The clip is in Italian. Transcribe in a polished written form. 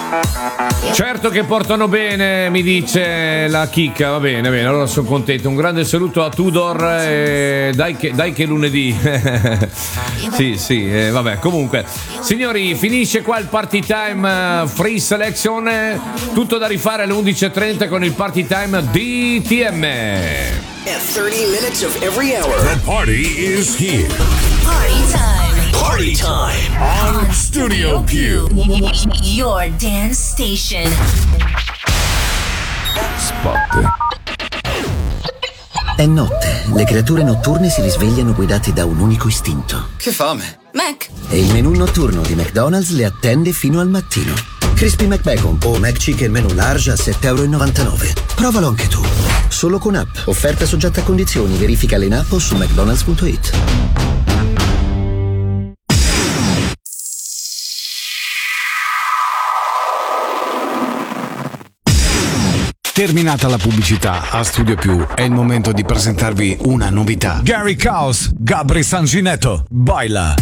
Certo che portano bene, mi dice la chicca, va bene, allora sono contento. Un grande saluto a Tudor, dai che lunedì. sì, vabbè, comunque. Signori, finisce qua il Party Time Free Selection, tutto da rifare alle 11.30 con il Party Time DTM. At 30 minutes of every hour. The party is here. Party time. Party time. On Studio Q. Your dance station. Spot. È notte. Le creature notturne si risvegliano guidate da un unico istinto. Che fame. Mac. E il menù notturno di McDonald's le attende fino al mattino. Crispy McBacon o McChicken menù large a €7,99. Provalo anche tu. Solo con app. Offerta soggetta a condizioni. Verificale in app o su mcdonalds.it. Terminata la pubblicità, a Studio Più è il momento di presentarvi una novità. Gary Caos, Gabri Sanginetto, baila.